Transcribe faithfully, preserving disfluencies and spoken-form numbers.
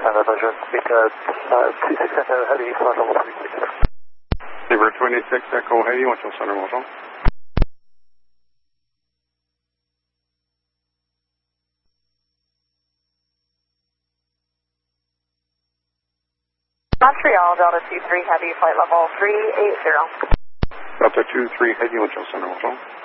Center, pleasure. Speak uh, uh, two six Echo Heavy, flight level three six zero. Sabre twenty-six Echo Heavy, Watch Center, bonjour. Montreal, Delta two three Heavy, flight level three eight zero. Delta two three Heavy, Watch Center, bonjour.